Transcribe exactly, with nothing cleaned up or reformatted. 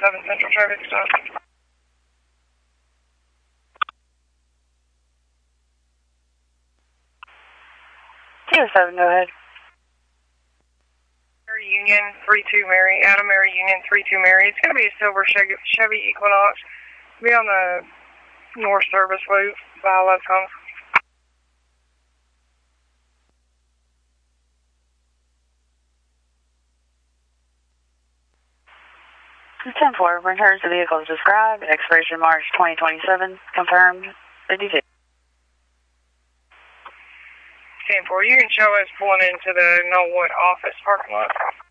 seven Central Traffic Stop. two oh seven, go ahead. Mary Union, three two Mary. Adam Mary Union, three two Mary. It's going to be a silver Chevy Equinox. It'll be on the north service loop by Love Homes. ten four, returns the vehicle as described, expiration March twenty twenty-seven, confirmed, fifty-two. ten four, you can show us pulling into the Knollwood office parking lot.